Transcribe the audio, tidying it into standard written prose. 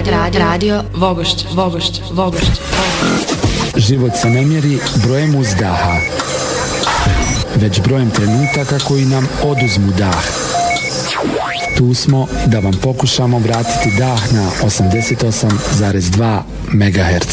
Radio Vogošće. Život se ne mjeri brojem uzdaha, već brojem trenutaka koji nam oduzmu dah. Tu smo da vam pokušamo vratiti dah na 88,2 MHz.